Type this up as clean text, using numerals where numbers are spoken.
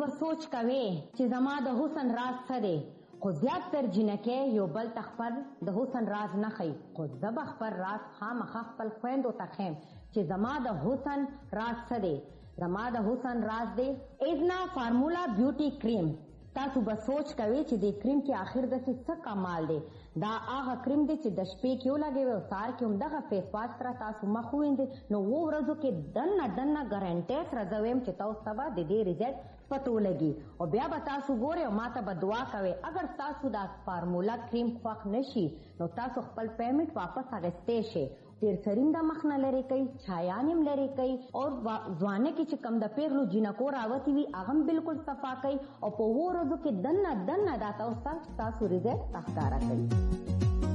به سوچ کوې چې زما د حسن راز څه دی، خو زیات تر جنکۍ یو بل ته خپل د حسن راز نه ښیي، خو زه به خپل راز خامخا خپل خویندو ته ښیم چې زما د حسن راز څه دی. زما د حسن راز دی ایزنا فارمولا بیوټي کریم. تاسو به سوچ کوئ چې د کریم کې آخر داسې څه کمال دی. دا هغه کریم دی چې د شپې کې ولګوئ او سهار کې همدغه فیس واش سره تاسو مخ ووینځئ، نو 7 ورځو کې دننه ګارنټۍ سره زه وایم چې تاسو ته به د دې رزلټ پته ولګي او بیا به تاسو ګورئ او ما ته به دعا کوئ. اگر تاسو دا فارمولا کریم خوښ نشي نو تاسو خپل پیمنټ واپس اخیستی شئ. ډېر سریم د مخ نه لرې کوي، چایان هم لرې کوي او ځوانه کې چې کم د پیغلو جینکو راوتي وي هغه هم بالکل صفا کوي او په 7 ورځو کې دننه دا تاسو رزلټ ښکاره کوي.